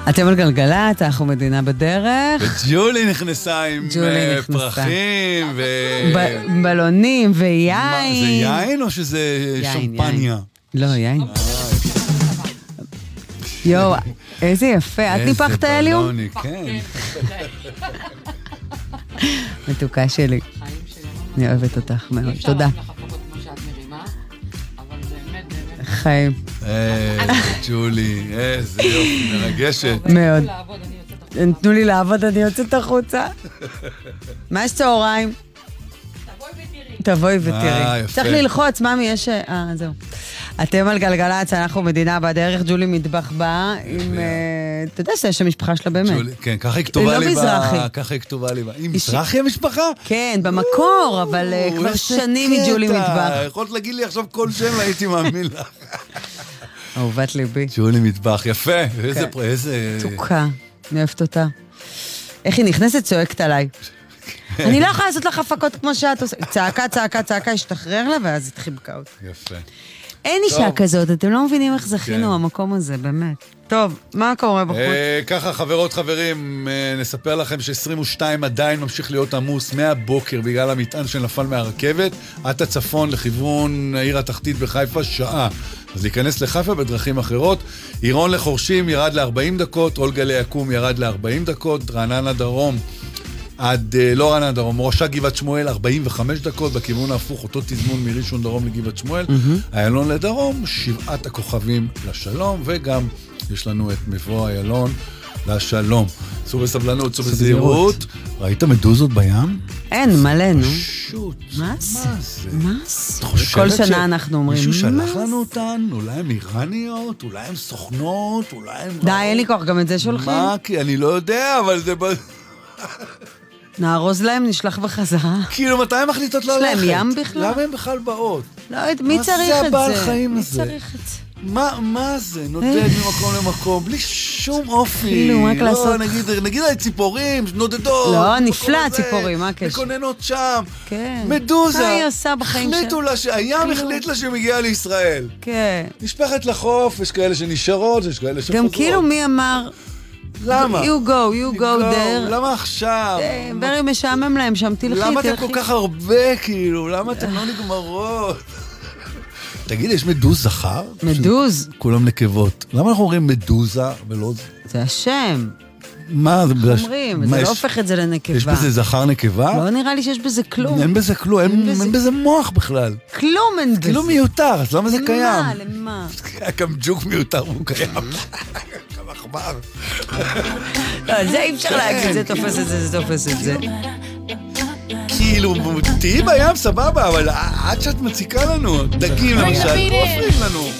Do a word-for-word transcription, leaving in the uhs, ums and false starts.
אתם על גלגלת, אנחנו מדינה בדרך. וג'ולי נכנסה עם פרחים ו... בלונים ויין. זה יין או שזה שמפניה? לא, יין. יואו, איזה יפה. את ניפחת אליום? איזה בלוני, כן. מתוקה שלי. אני אוהבת אותך מאוד. תודה. חיים. איזה ג'ולי, איזה יופי, מרגשת. מאוד. תנו לי לעבוד, אני יוצאת החוצה. מה יש צהריים? תבואי ותראי. צריך ללחוץ, מאמי, יש... אה, זהו. אתם על גלגלצ, אנחנו מדינה בדרך, ג'ולי מטבח בה, עם... אתה יודע שיש המשפחה שלה באמת. כן, ככה היא כתובה לי בה. היא לא מזרחי. ככה היא כתובה לי בה. היא מזרחי המשפחה? כן, במקור, אבל כבר שנים היא ג'ולי מטבח. יכולת להגיד לי עכשיו כל שם, הייתי מאמין לך. אהובת ליבי. ג'ולי מטבח, יפה. איזה... תוקה, אני אוהבת אותה. איך היא נכנסת, צועקת עליי. אני לא יכולה לעשות לך הפקות כמו שאת עושה. צעקה, צעקה, צעקה, השתחרר לה, ואז היא חיבקה אותה. יפה. אין אישה כזאת, אתם לא מבינים איך זכינו המקום הזה, באמת. טוב, מה קורה בחוץ? ככה, חברות, חברים, נספר לכם ש-עשרים ושתיים עדיין ממשיך להיות עמוס מהבוקר בגלל המטען שנפל מהרכבת, עד הצפון לכיוון העיר התחתית בחיפה, שעה. אז להיכנס לחיפה בדרכים אחרות. עירון לחורשים ירד ל-ארבעים דקות, אולגה ליקום ירד ל-ארבעים דקות, רעננה דרום עד, לא רעננה דרום, ראשה גבעת שמואל ארבעים וחמש דקות, בכיוון ההפוך, אותו תזמון מראשון דרום לגבעת שמואל, איילון לדרום, שבעת הכוכבים לשלום, וגם יש לנו את מבוא איילון לשלום. צאו בסבלנות, צאו בזהירות. ראית מדוזות בים? אין, מלא, נו. פשוט. מה זה? מה זה? כל שנה אנחנו אומרים, מישהו שלח לנו אותן? אולי הן איראניות? אולי הן סוכנות? אולי הן... די, אין לי כוח, גם את זה שולחים? מה? כי אני לא יודע, אבל זה... נארוז להם, נשלח בחזרה. כאילו, מתי הן מחליטות לא ללכת? יש להם ים בכלל? למה הן בכלל באות? לא, מי צריך את זה? מה זה הבעל חיים הזה? מי צריך את זה? מה, מה זה? נודד ממקום למקום, בלי שום אופי. כאילו, רק לעשות... נגיד, נגיד על ציפורים, נודדות. לא, נפלא ציפורים, מה הקשר? מקוננות שם. כן. מדוזה. מה היא עושה בחיים החליטו לה, הים החליט לה שמגיעה לישראל. כן. נשפכת לחוף, יש כאלה שנשארות, יש כאלה שחוזרות. גם כאילו מי אמר... למה? You go, you go there. למה עכשיו? ברי משעמם להם שם, תלכי, תלכי. למה אתם כל כך הרבה, כאילו? למה אתם לא נגמרות? תגיד, יש מדוז זכר? מדוז? כולם נקבות. למה אנחנו אומרים מדוזה ולא... זה השם. מה? אומרים, זה לא הופך את זה לנקבה. יש בזה זכר נקבה? לא נראה לי שיש בזה כלום. אין בזה כלום, אין בזה מוח בכלל. כלום אין בזה. כאילו מיותר, אז למה זה קיים? למה? למה? גם ג'וק מיותר הוא קיים. גם אכבר. לא, זה אי אפשר להגיד, זה תופס את זה, זה תופס את זה. כאילו, תהי בים סבבה, אבל עד שאת מציקה לנו, דגים למשל, לא מפריעים לנו.